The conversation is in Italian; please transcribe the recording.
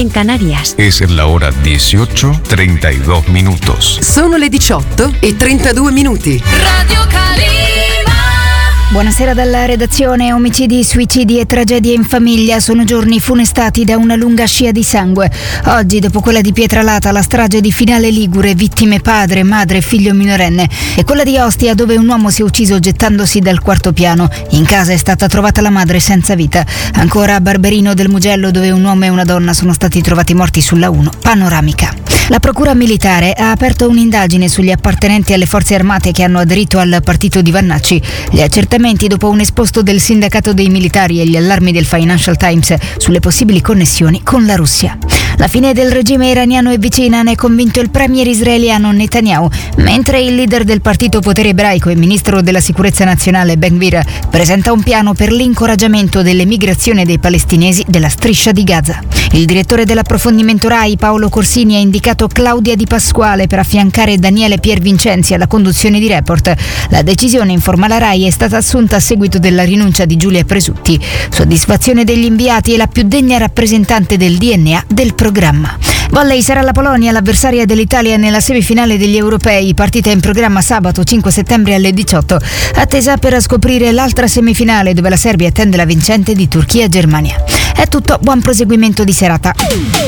en Canarias. Es la hora 18:32 minutos. Sono le 18:32 minuti. Radio Calima. Buonasera dalla redazione. Omicidi, suicidi e tragedie in famiglia sono giorni funestati da una lunga scia di sangue. Oggi, dopo quella di Pietralata, la strage di Finale Ligure, vittime padre, madre e figlio minorenne, e quella di Ostia, dove un uomo si è ucciso gettandosi dal quarto piano. In casa è stata trovata la madre senza vita. Ancora a Barberino del Mugello, dove un uomo e una donna sono stati trovati morti sulla 1 panoramica. La Procura Militare ha aperto un'indagine sugli appartenenti alle forze armate che hanno aderito al partito di Vannacci. Gli accertamenti dopo un esposto del sindacato dei militari e gli allarmi del Financial Times sulle possibili connessioni con la Russia. La fine del regime iraniano è vicina, ne è convinto il premier israeliano Netanyahu, mentre il leader del partito Potere Ebraico e ministro della sicurezza nazionale Ben Gvir presenta un piano per l'incoraggiamento delle migrazioni dei palestinesi della striscia di Gaza. Il direttore dell'approfondimento RAI Paolo Corsini ha indicato Claudia Di Pasquale per affiancare Daniele Piervincenzi alla conduzione di Report. La decisione, informa la RAI, è stata assunta a seguito della rinuncia di Giulia Presutti. Soddisfazione degli inviati e la più degna rappresentante del DNA del programma. Volley, sarà la Polonia l'avversaria dell'Italia nella semifinale degli europei, partita in programma sabato 5 settembre alle 18, attesa per scoprire l'altra semifinale dove la Serbia attende la vincente di Turchia-Germania. È tutto, buon proseguimento di serata.